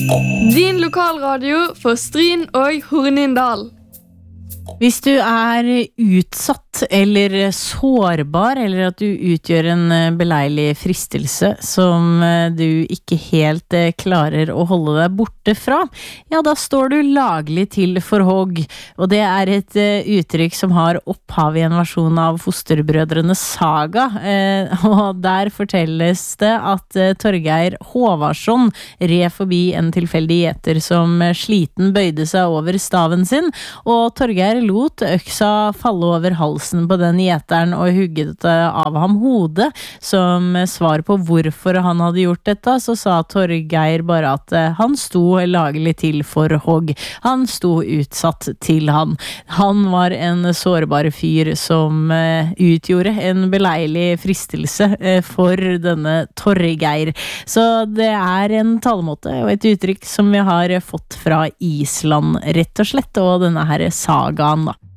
Din lokalradio for Stryn og Hornindal. Hvis du utsatt eller sårbar, eller at du utgjør en beleilig fristelse som du ikke helt klarer å holde deg borte fra, ja, da står du laglig til for hogg. Og det et uttrykk som har opphav I en versjon av Fosterbrødrenes saga. Og der fortelles det at Torgeir Håvarsson red forbi en tilfeldig gjeter som sliten bøyde seg over staven sin, og Torgeir lot øksa falle over halsen på den gjeteren og hugget av ham hodet. Som svar på hvorfor han hadde gjort dette, så sa Torgeir bare at han sto laglig til for hogg. Han sto utsatt til han. Han var en sårbar fyr som utgjorde en beleilig fristelse for denne Torgeir. Så det en talemåte og et uttrykk som vi har fått fra Island, rett og slett, og denne her sagaen da.